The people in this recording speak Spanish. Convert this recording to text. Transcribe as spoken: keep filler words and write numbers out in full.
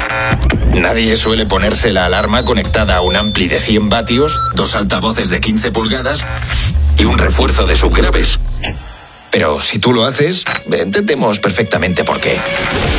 Nadie suele ponerse la alarma conectada a un ampli de cien vatios, dos altavoces de quince pulgadas y un refuerzo de subgraves. Pero si tú lo haces, entendemos perfectamente por qué.